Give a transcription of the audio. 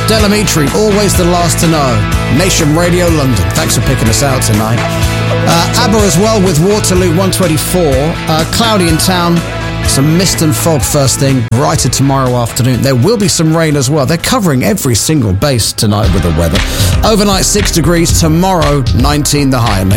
Delamitri, always the last to know. Nation Radio London, thanks for picking us out tonight. ABBA as well with Waterloo 124. Cloudy in town, some mist and fog first thing, brighter tomorrow afternoon. There will be some rain as well. They're covering every single base tonight with the weather. Overnight 6 degrees, tomorrow 19 the high.